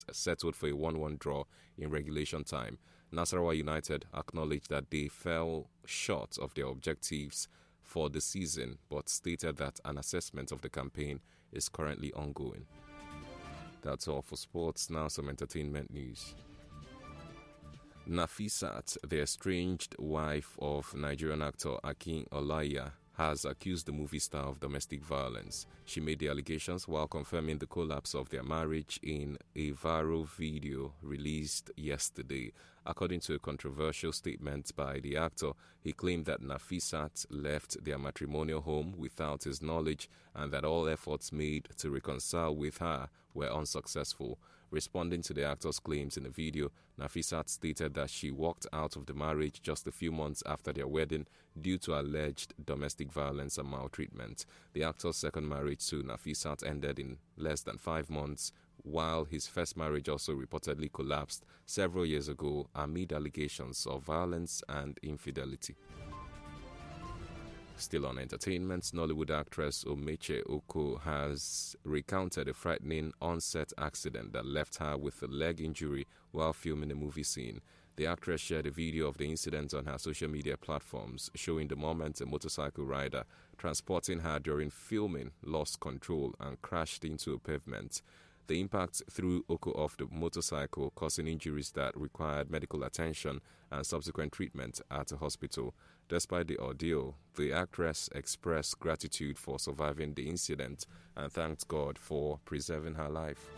settled for a 1-1 draw in regulation time. Nasarawa United acknowledged that they fell short of their objectives for the season, but stated that an assessment of the campaign is currently ongoing. That's all for sports. Now some entertainment news. Nafisat, the estranged wife of Nigerian actor Akin Olaiya, has accused the movie star of domestic violence. She made the allegations while confirming the collapse of their marriage in a viral video released yesterday. According to a controversial statement by the actor, he claimed that Nafisat left their matrimonial home without his knowledge and that all efforts made to reconcile with her were unsuccessful. Responding to the actor's claims in the video, Nafisat stated that she walked out of the marriage just a few months after their wedding due to alleged domestic violence and maltreatment. The actor's second marriage to Nafisat ended in less than 5 months, while his first marriage also reportedly collapsed several years ago amid allegations of violence and infidelity. Still on entertainment, Nollywood actress Omeche Oko has recounted a frightening on-set accident that left her with a leg injury while filming a movie scene. The actress shared a video of the incident on her social media platforms, showing the moment a motorcycle rider transporting her during filming lost control and crashed into a pavement. The impact threw Oko off the motorcycle, causing injuries that required medical attention and subsequent treatment at a hospital. Despite the ordeal, the actress expressed gratitude for surviving the incident and thanked God for preserving her life.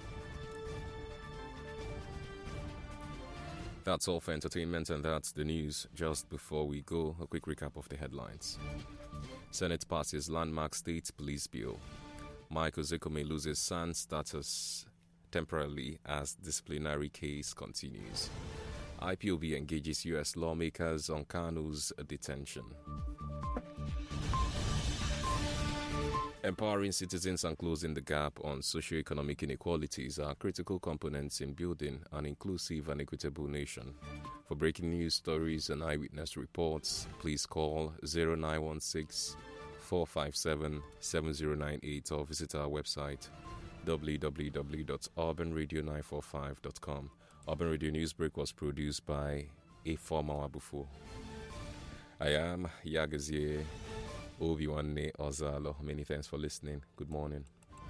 That's all for entertainment, and that's the news. Just before we go, a quick recap of the headlines. Senate passes landmark state police bill. Michael Zekome loses SAN status temporarily as disciplinary case continues. IPOB engages U.S. lawmakers on Kanu's detention. Empowering citizens and closing the gap on socio-economic inequalities are critical components in building an inclusive and equitable nation. For breaking news stories and eyewitness reports, please call 0916 457-7098 or visit our website www.urbanradio945.com. Urban Radio Newsbreak was produced by Ifeoma Abufo. I am Yagazie Obiwanne Ozalo. Many thanks for listening. Good morning.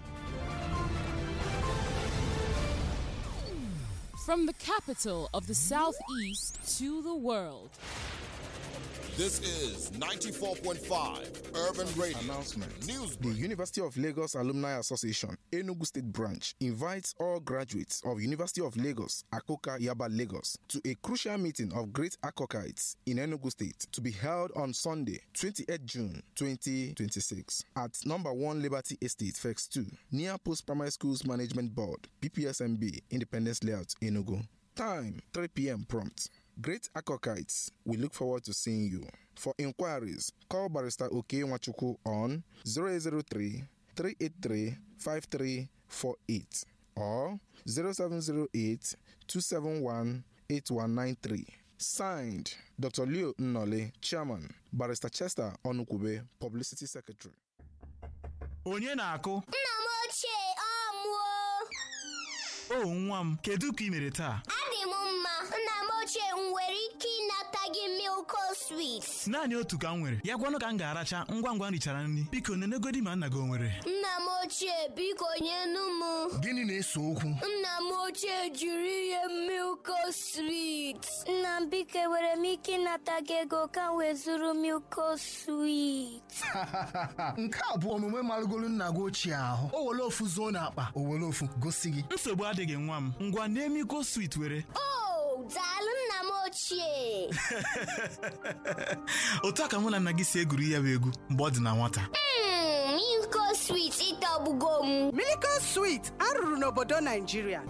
From the capital of the Southeast to the world. This is 94.5 Urban Radio. Announcement. News. The University of Lagos Alumni Association, Enugu State Branch, invites all graduates of University of Lagos, Akoka Yaba Lagos, to a crucial meeting of great Akokites in Enugu State to be held on Sunday, 28 June 2026 at number 1 Liberty Estate, Fex 2, near Post Primary Schools Management Board, PPSMB, Independence Layout, Enugu. Time, 3 p.m. prompt. Great Akokites, we look forward to seeing you. For inquiries, call Barrister Oke Nwachukwu on 0803-383-5348 or 0708-271-8193. Signed, Dr. Leo Nnole, Chairman, Barrister Chester Onukube, Publicity Secretary. Onye na-akụ? Nna m ochie, ọmụọ. Oh, nwa m, kedu ka ị mere taa? Adị m mma. Nna m ochie, m nwere ike ịnata gị Milko Sweet? Naanị otu ka m nwere. Ya gwanụ ka m ga-aracha ngwa ngwa richara nri. Biko nenegodi ma nna gị o nwere. Nna m ochie, biko nyenu m. Gịnị na-ese okwu? Nna m ochie jiri ihe Milko Sweet. Nna m biko enwere m ike ịnata gị ego ka m wee zụrụ Milko Sweet? Nke a bụ omume marụgolu nna gị ochie ahụ. O were ofu zuo n'akpa, o were ofu gosi gị. Nsogbu adịghị nwa m. Ngwa nee Milko Sweet were. Oh, daalụ nna m ochie. Otu aka mụ na nna gị si egwuri ya bụ egwu mgbe ọ dị na nwata. Milko Sweet ịtọgbugo m. Milko Sweet arụrụ n'obodo Nigeria.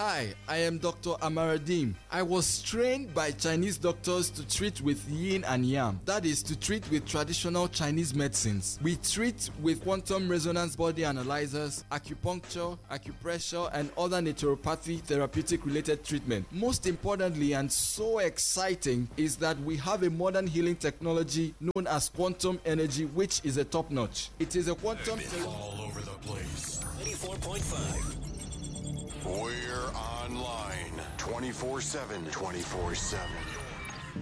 Hi, I am Dr. Amaradim. I was trained by Chinese doctors to treat with yin and yang. That is to treat with traditional Chinese medicines. We treat with quantum resonance body analyzers, acupuncture, acupressure, and other naturopathy therapeutic related treatment. Most importantly and so exciting is that we have a modern healing technology known as quantum energy, which is a top notch. It is a quantum all over the place. 94.5. We're online 24/7. 24/7.